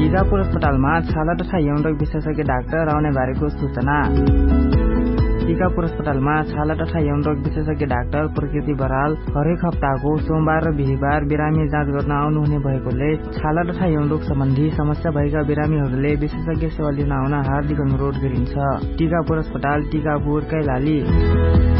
टिकापुर अस्पतालमा छाला तथा यौन रोग विशेषज्ञ डाक्टर आउने बारेको सूचना। टिकापुर अस्पतालमा छाला तथा यौन रोग विशेषज्ञ डाक्टर प्रकृति बराल हरेक हप्ताको सोमबार र बिहीबार बिरामी जाँच गर्न आउनुहुने भएकोले छाला तथा यौन रोग सम्बन्धी समस्या भएका बिरामीहरूले विशेषज्ञ सेवा लिन आउन हार्दिक अनुरोध गरिन्छ। टिकापुर अस्पताल, टिकापुर, कैलाली।